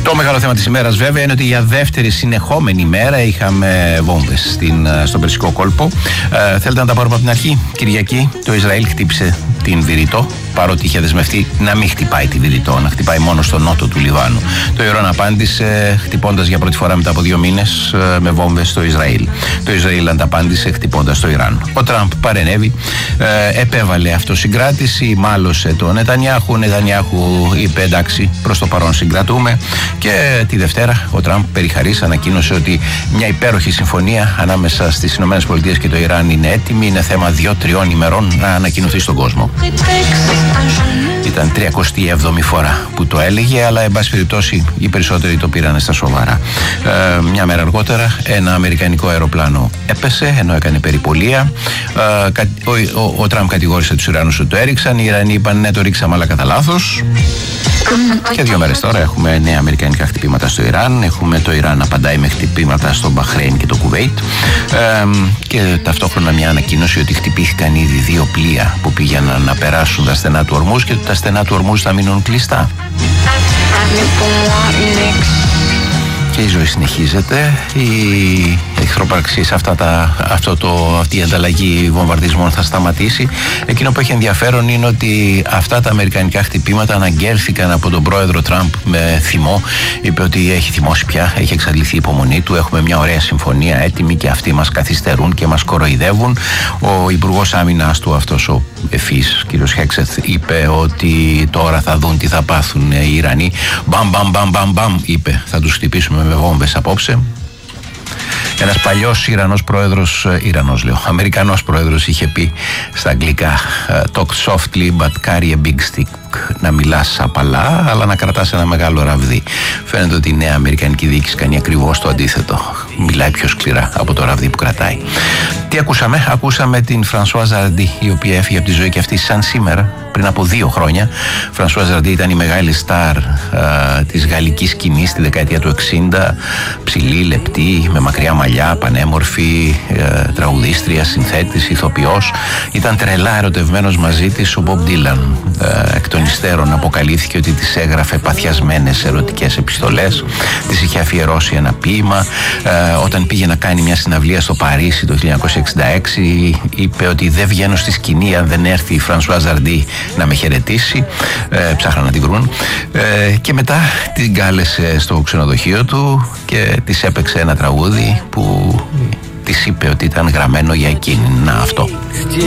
Το μεγάλο θέμα της ημέρας βέβαια είναι ότι για δεύτερη συνεχόμενη μέρα είχαμε βόμβες στον Περσικό κόλπο. Θέλετε να τα πάρουμε από την αρχή? Κυριακή το Ισραήλ χτύπησε την Βηρητό, παρότι είχε δεσμευτεί να μην χτυπάει τη Βηρητό, να χτυπάει μόνο στο νότο του Λιβάνου. Το Ιράν απάντησε χτυπώντας για πρώτη φορά μετά από 2 μήνες με βόμβες στο Ισραήλ. Το Ισραήλ ανταπάντησε χτυπώντας το Ιράν. Ο Τραμπ παρενέβη, επέβαλε αυτοσυγκράτηση, μάλωσε τον Νετανιάχου. Ο Νετανιάχου είπε εντάξει, προς το παρόν συγκρατούμε. Και τη Δευτέρα ο Τραμπ περιχαρής ανακοίνωσε ότι μια υπέροχη συμφωνία ανάμεσα στις ΗΠΑ και το Ιράν είναι έτοιμη. Είναι θέμα 2-3 ημερών να ανακοινωθεί στον κόσμο. Ήταν 37η φορά που το έλεγε, αλλά εν πάση περιπτώσει οι περισσότεροι το πήραν στα σοβαρά. Μια μέρα αργότερα ένα αμερικανικό αεροπλάνο έπεσε ενώ έκανε περιπολία. Ο Τραμπ κατηγόρησε τους Ιρανούς ότι το έριξαν. Οι Ιρανοί είπαν ναι, το ρίξαμε αλλά κατά λάθος. Και 2 μέρες τώρα έχουμε νέα αμερικανικά χτυπήματα στο Ιράν. Έχουμε το Ιράν να απαντάει με χτυπήματα στο Μπαχρέιν και το Κουβέιτ. Και ταυτόχρονα μια ανακοίνωση ότι χτυπήθηκαν ήδη 2 πλοία που πήγαιναν να περάσουν τα στενά του Ορμούζ και ότι τα στενά του Ορμούζ θα μείνουν κλειστά. Και η ζωή συνεχίζεται. Η εχθροπραξία σε αυτή η ανταλλαγή βομβαρδισμών θα σταματήσει. Εκείνο που έχει ενδιαφέρον είναι ότι αυτά τα αμερικανικά χτυπήματα αναγγέλθηκαν από τον πρόεδρο Τραμπ με θυμό. Είπε ότι έχει θυμώσει πια, έχει εξαντληθεί η υπομονή του. Έχουμε μια ωραία συμφωνία έτοιμη και αυτοί μας καθυστερούν και μας κοροϊδεύουν. Ο υπουργός άμυνας του, αυτός ο ευφύς κ. Χέξεθ, είπε ότι τώρα θα δουν τι θα πάθουν οι Ιρανοί. Μπαμ, είπε, θα τους χτυπήσουμε με βόμβες απόψε. Ένας παλιός Αμερικανός πρόεδρος είχε πει στα αγγλικά talk softly but carry a big stick. Να μιλάς απαλά αλλά να κρατάς ένα μεγάλο ραβδί. Φαίνεται ότι η νέα αμερικανική διοίκηση κάνει ακριβώς το αντίθετο. Μιλάει πιο σκληρά από το ραβδί που κρατάει. Τι ακούσαμε? Ακούσαμε την Φρανσουάζ Ζαρντί, η οποία έφυγε από τη ζωή και αυτή σαν σήμερα, πριν από 2 χρόνια. Φρανσουάζ Ζαρντί ήταν η μεγάλη στάρ της γαλλικής σκηνής στη δεκαετία του 60. Ψηλή, λεπτή, με μακριά μαλλιά, πανέμορφη, τραγουδίστρια, συνθέτης, ηθοποιός. Ήταν τρελά ερωτευμένος μαζί της ο Μπομπ Ντίλαν. Εκ των υστέρων αποκαλύφθηκε ότι της έγραφε παθιασμένες ερωτικές επιστολές. Της είχε αφιερώσει ένα ποίημα. Όταν πήγε να κάνει μια συναυλία στο Παρίσι το 1966, είπε ότι δεν βγαίνω στη σκηνή αν δεν έρθει η Φρανσουάζ Ζαρντί να με χαιρετήσει. Ψάχναν να την βρουν. Και μετά την κάλεσε στο ξενοδοχείο του και της έπαιξε ένα τραγούδι που της είπε ότι ήταν γραμμένο για εκείνη. Να, αυτό.